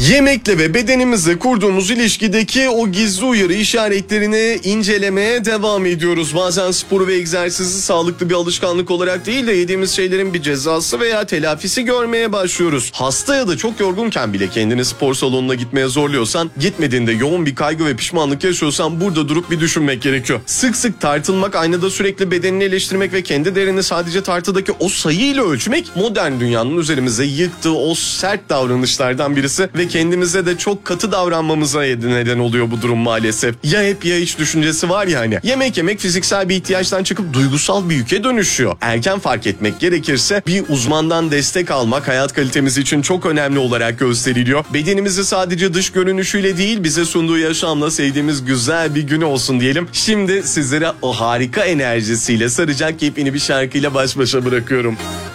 Yemekle ve bedenimizle kurduğumuz ilişkideki o gizli uyarı işaretlerini incelemeye devam ediyoruz. Bazen sporu ve egzersizi sağlıklı bir alışkanlık olarak değil de yediğimiz şeylerin bir cezası veya telafisi görmeye başlıyoruz. Hasta ya da çok yorgunken bile kendini spor salonuna gitmeye zorluyorsan, gitmediğinde yoğun bir kaygı ve pişmanlık yaşıyorsan burada durup bir düşünmek gerekiyor. Sık sık tartılmak, aynada sürekli bedenini eleştirmek ve kendi değerini sadece tartıdaki o sayıyla ölçmek modern dünyanın üzerimize yıktığı o sert davranışlardan birisi ve kendimize de çok katı davranmamıza neden oluyor bu durum maalesef. Ya hep ya hiç düşüncesi var ya hani. Yemek yemek fiziksel bir ihtiyaçtan çıkıp duygusal bir yüke dönüşüyor. Erken fark etmek gerekirse bir uzmandan destek almak hayat kalitemiz için çok önemli olarak gösteriliyor. Bedenimizi sadece dış görünüşüyle değil, bize sunduğu yaşamla sevdiğimiz güzel bir gün olsun diyelim. Şimdi sizlere o harika enerjisiyle saracak yepyeni bir şarkıyla baş başa bırakıyorum.